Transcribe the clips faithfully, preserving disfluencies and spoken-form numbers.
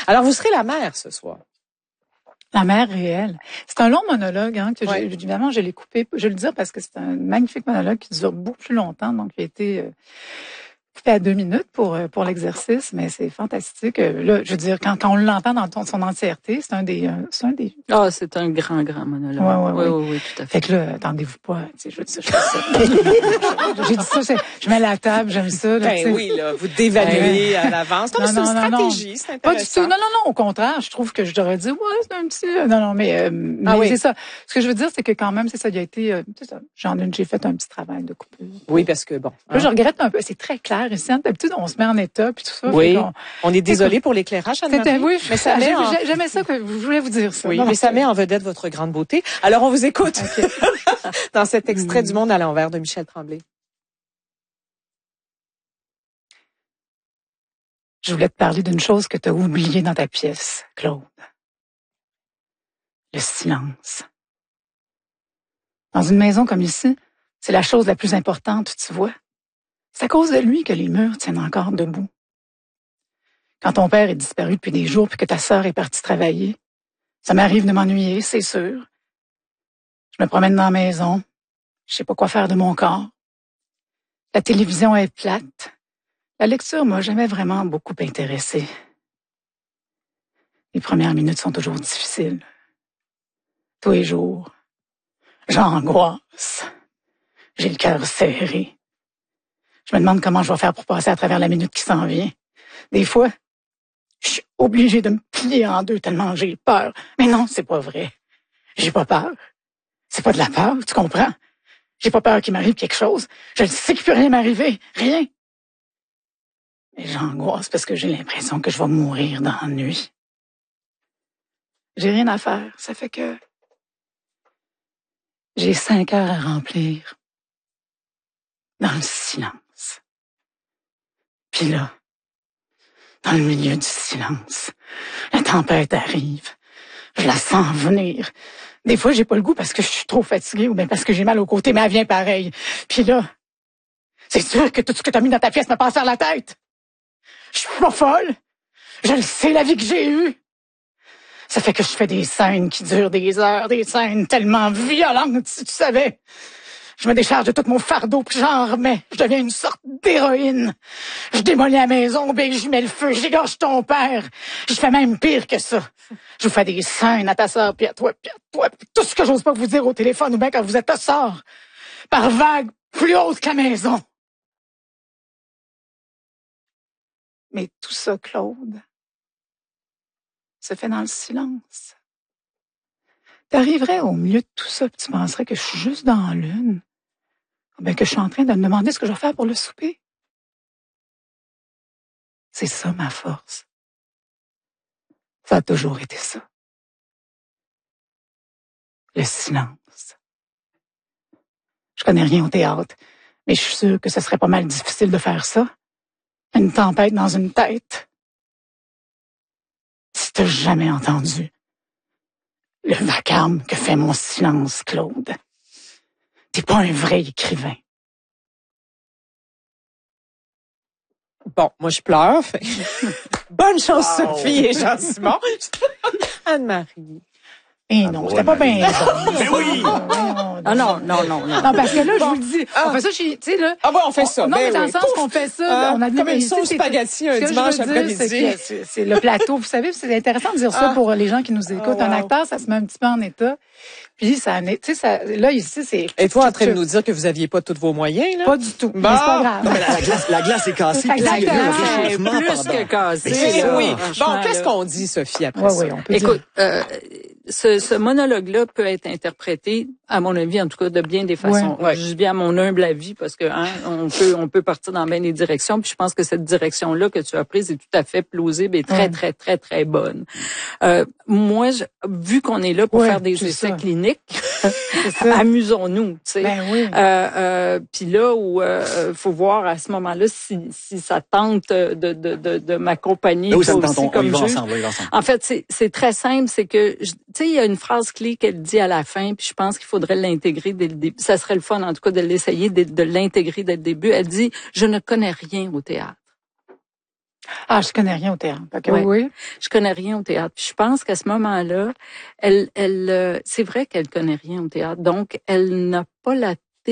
Alors, vous serez la mère ce soir. La mère réelle. C'est un long monologue, hein, que ouais. j'ai, évidemment, je l'ai coupé. Je vais le dire parce que c'est un magnifique monologue qui dure beaucoup plus longtemps, donc il a été euh, coupé à deux minutes pour pour l'exercice, mais c'est fantastique. Là, je veux dire, quand, quand on l'entend dans son entièreté, c'est un des, c'est un des. Ah, oh, c'est un grand, grand monologue. Ouais, ouais, oui, oui, oui, oui, tout à fait. Fait que là, attendez-vous pas, tu sais, je veux dire, je fais ça. J'ai dit ça, je, je mets la table, j'aime ça. Là, ben oui, là, vous dévaluez à l'avance. Non, non, c'est une non, stratégie, non. c'est intéressant. Pas du tout. Non, non, non. Au contraire, je trouve que je devrais dire, ouais, c'est un petit. Non, non, mais, euh, mais ah oui. c'est ça. Ce que je veux dire, c'est que quand même, c'est ça, il a été, euh, c'est ça. J'en ai, j'ai fait un petit travail de coupure. Oui, parce que bon. Là, hein. Je regrette un peu. C'est très clair ici. D'habitude, on se met en état puis tout ça. Oui. On est désolé pour l'éclairage, Anne-Marie. Oui, mais ça met en... J'aimais ça que je voulais vous dire ça. Oui, non, mais ça met en vedette votre grande beauté. Alors, on vous écoute okay. dans cet extrait du Monde à l'envers de Michel Tremblay. Je voulais te parler d'une chose que tu as oubliée dans ta pièce, Claude. Le silence. Dans une maison comme ici, c'est la chose la plus importante, tu vois. C'est à cause de lui que les murs tiennent encore debout. Quand ton père est disparu depuis des jours puis que ta sœur est partie travailler, ça m'arrive de m'ennuyer, c'est sûr. Je me promène dans la maison, je sais pas quoi faire de mon corps. La télévision est plate. La lecture m'a jamais vraiment beaucoup intéressée. Les premières minutes sont toujours difficiles. Tous les jours, j'angoisse. J'ai le cœur serré. Je me demande comment je vais faire pour passer à travers la minute qui s'en vient. Des fois, je suis obligée de me plier en deux tellement j'ai peur. Mais non, c'est pas vrai. J'ai pas peur. C'est pas de la peur, tu comprends? J'ai pas peur qu'il m'arrive quelque chose. Je le sais qu'il peut rien m'arriver. Rien. Mais j'angoisse parce que j'ai l'impression que je vais mourir d'ennui. J'ai rien à faire. Ça fait que j'ai cinq heures à remplir. Dans le silence. Puis là, dans le milieu du silence, la tempête arrive. Je la sens venir. Des fois, j'ai pas le goût parce que je suis trop fatiguée ou bien parce que j'ai mal au côté, mais elle vient pareil. Puis là, c'est sûr que tout ce que t'as mis dans ta pièce me passe par la tête. Je suis pas folle. Je le sais, la vie que j'ai eue. Ça fait que je fais des scènes qui durent des heures, des scènes tellement violentes, si tu savais. Je me décharge de tout mon fardeau, puis j'en remets. Je deviens une sorte d'héroïne. Je démolis la maison, ben j'y mets le feu, j'égorge ton père. Je fais même pire que ça. Je vous fais des scènes à ta sœur, puis à toi, puis à toi, puis tout ce que j'ose pas vous dire au téléphone ou bien quand vous êtes à sort. Par vagues plus hautes que la maison. Mais tout ça, Claude, se fait dans le silence. T'arriverais au milieu de tout ça, puis tu penserais que je suis juste dans l'une. Ben, que je suis en train de me demander ce que je vais faire pour le souper. C'est ça ma force. Ça a toujours été ça. Le silence. Je connais rien au théâtre, mais je suis sûre que ce serait pas mal difficile de faire ça. Une tempête dans une tête. Si t'as jamais entendu le vacarme que fait mon silence, Claude. T'es pas un vrai écrivain. Bon, moi, je pleure. Bonne chance, wow. Sophie et Jean-Simon. Anne-Marie. Eh non, ah, c'était pas bien. Mais oui! Ah non, non, non, non. Non, parce que là, je vous le dis, on fait ça chez, tu sais, là. Ah ouais, on fait ça. On, non, mais ben dans oui. le sens Pouf. qu'on fait ça, ah, on a comme une sauce spaghetti un dimanche après-midi. C'est, c'est le plateau. Vous savez, c'est intéressant de dire ça ah. pour les gens qui nous écoutent. Oh, wow. Un acteur, ça se met un petit peu en état. Puis ça, tu sais, ça, là, ici, c'est... Et toi, en train de nous dire que vous aviez pas tous vos moyens, là? Pas du tout. Bon. Mais c'est pas grave. Non, mais la, la, glace, la glace est cassée. Exactement. Plus que cassée. Oui. Bon, qu'est-ce qu'on dit, Sophie, après ouais, ça? Oui, on peut Écoute, dire. Euh, ce, ce monologue-là peut être interprété, à mon avis, en tout cas, de bien des façons. Ouais. Je dis bien à mon humble avis, parce que hein, on peut on peut partir dans bien des directions. Puis je pense que cette direction-là que tu as prise est tout à fait plausible et très, ouais. très, très, très bonne. Euh, moi, je, vu qu'on est là pour ouais, faire des essais ça. cliniques, amusons-nous, tu sais. Ben oui. Euh, euh, puis là où euh, faut voir à ce moment-là si si ça tente de de de, de m'accompagner oui, ça aussi tente, on, comme on y va juge. ensemble, on y va ensemble. En fait, c'est c'est très simple, c'est que tu sais il y a une phrase clé qu'elle dit à la fin, puis je pense qu'il faudrait l'intégrer dès le début. Ça serait le fun en tout cas de l'essayer de, de l'intégrer dès le début. Elle dit je ne connais rien au théâtre. Ah, je connais rien au théâtre. Okay, ouais. Oui. Je connais rien au théâtre. Puis je pense qu'à ce moment-là, elle, elle, euh, c'est vrai qu'elle connaît rien au théâtre. Donc, elle n'a pas la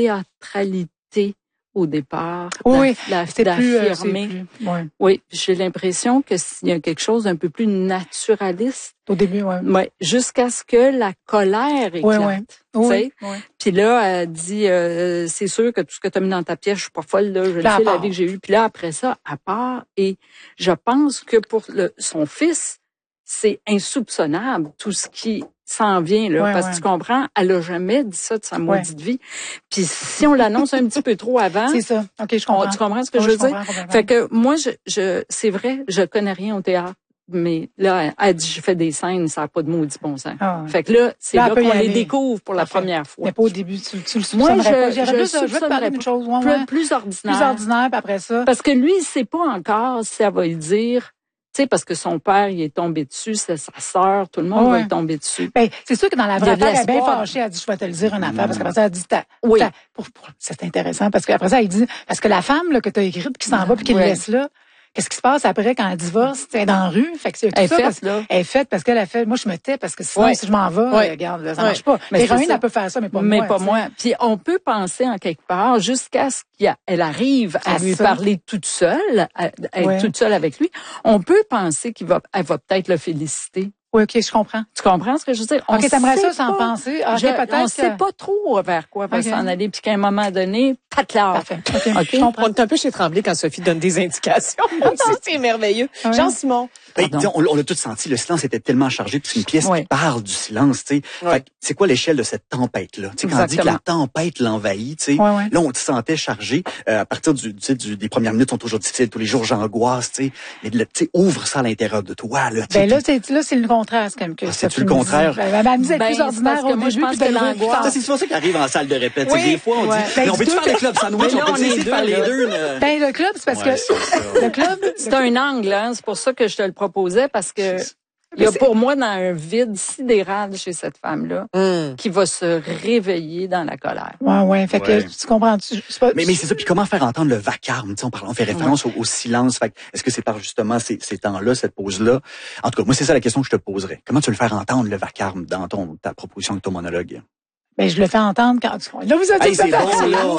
théâtralité au départ. Oui, la, c'est plus, euh, d'affirmer. c'est plus, ouais. Oui, j'ai l'impression que s'il y a quelque chose d'un peu plus naturaliste. Au début, oui. Ouais, jusqu'à ce que la colère éclate. Oui, oui. Oui, oui. Puis là, elle dit, euh, c'est sûr que tout ce que tu as mis dans ta pièce, je suis pas folle, là, je le sais, la vie que j'ai eue. Puis là, après ça, elle part. Et je pense que pour le, son fils, c'est insoupçonnable, tout ce qui s'en vient, là. Ouais, parce ouais. que tu comprends, elle a jamais dit ça de sa maudite ouais. vie. Puis si on l'annonce un petit peu trop avant. C'est ça. OK, je comprends. On, tu comprends ce que oui, je veux je dire? Fait que moi, je, je, c'est vrai, je connais rien au théâtre. Mais là, elle dit, je fais des scènes, ça n'a pas de maudit bon sens. Ah ouais. Fait que là, c'est là, là qu'on les découvre pour la première fois. Mais pas au début, tu, tu le soupçonnerais pas. Moi, je, je, je, je veux te parler d'une chose ouais, plus, ouais. plus ordinaire. Plus ordinaire, puis après ça. Parce que lui, il sait pas encore si elle va lui dire, tu sais, parce que son père, il est tombé dessus, c'est sa sœur, tout le monde ouais. va y tomber dessus. Ben, c'est sûr que dans la vraie affaire, elle est bien fâchée, elle dit, je vais te le dire une affaire, mmh. parce qu'après ça, elle dit, oui. Pour, pour, c'est intéressant, parce qu'après ça, elle dit, parce que la femme, là, que t'as écrite, qui s'en va, puis qui ouais. le laisse là, qu'est-ce qui se passe après quand elle divorce? Elle est dans la rue. Fait que c'est tout elle ça. Fait, parce, là. Elle est faite parce qu'elle a fait, moi, je me tais parce que sinon, ouais. si je m'en vais, ouais. regarde, ça ouais. marche pas. L'héroïne, elle peut faire ça, mais pas mais moi. Mais pas moi. Puis on peut penser en quelque part jusqu'à ce qu'elle arrive à, à lui ça. parler toute seule, à, à être ouais. toute seule avec lui. On peut penser qu'il va, elle va peut-être le féliciter. Oui, OK, je comprends. Tu comprends ce que je veux dire? On OK, t'aimerais ça sans penser. Okay, je, peut-être on que... sait pas trop vers quoi va okay. s'en aller, puis qu'à un moment donné, patlard. Parfait. OK, okay. Je comprends. On est un peu chez Tremblay quand Sophie donne des indications. C'est merveilleux. Ouais. Jean-Simon. Ben, on, on l'a tout senti, le silence était tellement chargé, puis c'est une pièce ouais. qui parle du silence, tu sais. Ouais. C'est quoi l'échelle de cette tempête-là? Tu sais, quand on dit que la tempête l'envahit, tu sais, ouais, ouais. là, on te sentait chargé. Euh, à partir du, tu sais, du, des premières minutes sont toujours difficiles, tous les jours j'angoisse, tu sais. Mais tu sais, ouvre ça à l'intérieur de toi, là. Ben là, c'est, là, c'est le contraire, c'est comme que. Ah, c'est-tu le contraire? Ben, ben, elle me disait plus ordinaire au début, puis de l'angoisse. C'est pour ça qu'elle arrive en salle de répète. Oui. Des fois, on dit, mais on peut-tu faire le club sandwich? On peut essayer de faire les deux, là. Ben, le club, c'est parce que, le club. C'est un angle, hein. C'est pour ça que je te le proposais, parce que il y a pour moi dans un vide sidéral chez cette femme-là mm. qui va se réveiller dans la colère. Ouais, ouais. Fait ouais. que tu comprends. Tu, pas, mais mais c'est ça. Puis comment faire entendre le vacarme? On, parle, on fait référence ouais. au, au silence. Fait est-ce que c'est par justement ces, ces temps-là, cette pause-là? En tout cas, moi, c'est ça la question que je te poserais. Comment tu veux le faire entendre le vacarme dans ton ta proposition avec ton monologue? Ben, je le fais entendre quand tu... Là, vous êtes hey, c'est bon, là, non,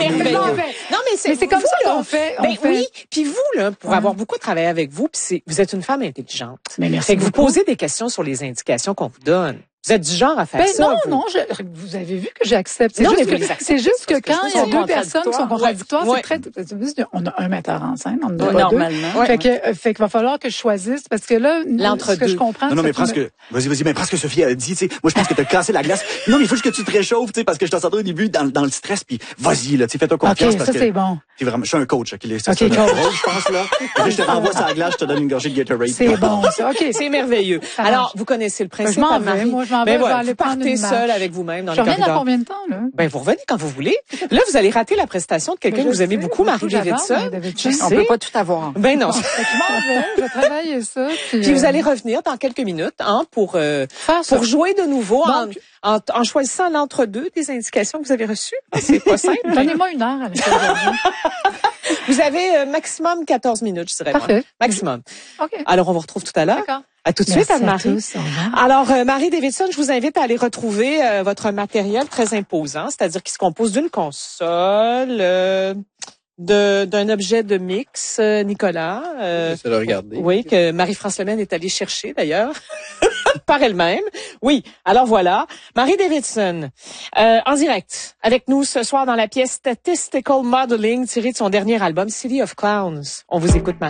mais c'est, mais c'est comme vous, ça là, qu'on fait. On ben fait... oui, puis vous, là, pour ouais. avoir beaucoup travaillé avec vous, puis c'est, vous êtes une femme intelligente. Mais merci fait que beaucoup. vous posez des questions sur les indications qu'on vous donne. Vous êtes du genre à faire ben ça. Non, vous. non, je, vous avez vu que j'accepte. C'est non, juste mais que, c'est juste que quand il y a deux personnes qui sont contradictoires, ouais. c'est très, on a un metteur en scène, on en a ouais, pas normalement. deux. Ouais. Fait que, fait qu'il va falloir que je choisisse, parce que là, ce que je comprends. Non, non, mais presque, me... vas-y, vas-y, mais presque Sophie a dit, tu sais, moi, je pense que t'as cassé la glace. Non, mais il faut juste que tu te réchauffes, tu sais, parce que je t'en sentais au début dans, dans le stress, puis vas-y, là, tu sais, fais-toi confiance. OK, parce ça, que c'est bon. Vraiment, je suis un coach, OK, les OK, coach. Je pense, là. Je te renvoie sur la glace, je te donne une gorgée de Gatorade. C'est bon, ça. OK. C'est merveilleux. Alors, vous connaissez le principe. Je m'en vais, moi, je m'en vais, je vais aller prendre une marche. Seul avec vous-même dans je le corridor. Je reviens dans combien de temps, là? Ben, vous revenez quand vous voulez. Là, vous allez rater la prestation de quelqu'un que vous aimez beaucoup, Marie Davidson. Je sais. On peut pas tout avoir. Ben non. Je m'en vais, je vais travailler ça. Puis, puis vous allez revenir dans quelques minutes, hein, pour, euh, pour jouer de nouveau en, en, en choisissant l'entre-deux des indications que vous avez reçues. C'est pas simple. Donnez-moi une heure avec aujourd'hui. Vous avez euh, maximum quatorze minutes, je dirais. Parfait. Moi. Maximum. OK. Alors, on vous retrouve tout à l'heure. D'accord. À tout de Merci suite, Anne-Marie. À tous, Alors, euh, Marie Davidson, je vous invite à aller retrouver euh, votre matériel très imposant, c'est-à-dire qui se compose d'une console, euh, de d'un objet de mix, euh, Nicolas. Euh, je vais le regarder. Oui, que Marie-France Lemaine est allée chercher d'ailleurs. Par elle-même. Oui. Alors voilà. Marie Davidson, euh, en direct, avec nous ce soir dans la pièce Statistical Modeling, tirée de son dernier album, City of Clowns. On vous écoute, Marie.